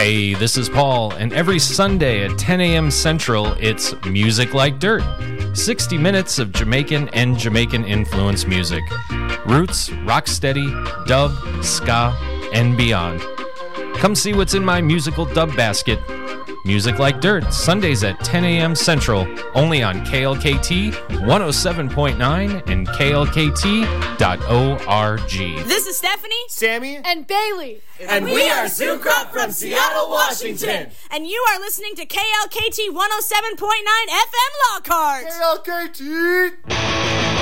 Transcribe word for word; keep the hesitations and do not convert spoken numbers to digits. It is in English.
Hey, this is Paul, and every Sunday at ten a.m. Central, it's Music Like Dirt. sixty minutes of Jamaican and Jamaican-influenced music. Roots, rocksteady, dub, ska, and beyond. Come see what's in my musical dub basket. Music Like Dirt, Sundays at ten a.m. Central, only on K L K T one oh seven point nine and K L K T dot org. This is Stephanie, Sammy, and Bailey. And, and we are Zoo Crop from Seattle, Washington. And you are listening to K L K T one oh seven point nine F M Lockhart. K L K T!